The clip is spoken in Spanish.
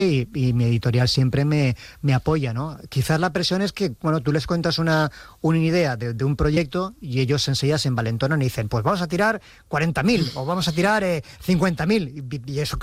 y mi editorial siempre me apoya, ¿no? Quizás la presión es que, bueno, tú les cuentas una idea de un proyecto y ellos enseguida se envalentonan y dicen, pues vamos a tirar 40.000 o vamos a tirar 50.000 y eso